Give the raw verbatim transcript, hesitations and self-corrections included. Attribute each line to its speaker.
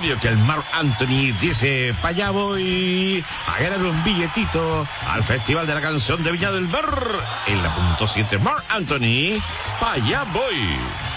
Speaker 1: obvio que el Marc Anthony dice, pa' allá voy a ganar un billetito al Festival de la Canción de Viña del Mar. En la punto siete, Marc Anthony, pa' allá voy.